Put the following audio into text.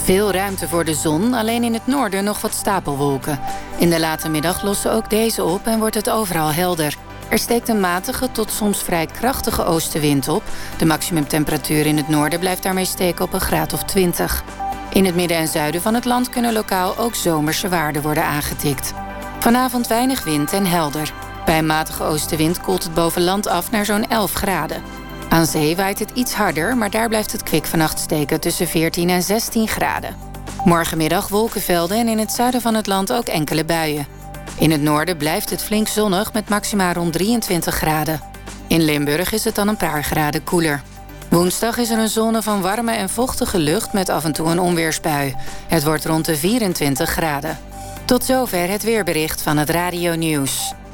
Veel ruimte voor de zon, alleen in het noorden nog wat stapelwolken. In de late middag lossen ook deze op en wordt het overal helder. Er steekt een matige tot soms vrij krachtige oostenwind op. De maximumtemperatuur in het noorden blijft daarmee steken op een graad of 20. In het midden en zuiden van het land kunnen lokaal ook zomerse waarden worden aangetikt. Vanavond weinig wind en helder. Bij een matige oostenwind koelt het boven land af naar zo'n 11 graden. Aan zee waait het iets harder, maar daar blijft het kwik vannacht steken tussen 14 en 16 graden. Morgenmiddag wolkenvelden en in het zuiden van het land ook enkele buien. In het noorden blijft het flink zonnig met maxima rond 23 graden. In Limburg is het dan een paar graden koeler. Woensdag is er een zone van warme en vochtige lucht met af en toe een onweersbui. Het wordt rond de 24 graden. Tot zover het weerbericht van het Radio Nieuws.